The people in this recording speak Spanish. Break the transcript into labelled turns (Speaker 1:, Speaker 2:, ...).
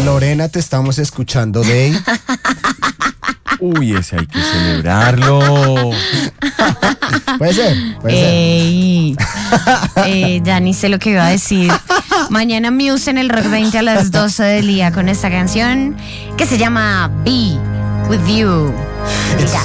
Speaker 1: Lorena, te estamos escuchando, Day.
Speaker 2: Uy, ese hay que celebrarlo.
Speaker 1: Puede ser.
Speaker 3: Ya ni sé lo que iba a decir. Mañana Muse en el Rock 20 a las 12 del día con esta canción que se llama Be With You. Ya.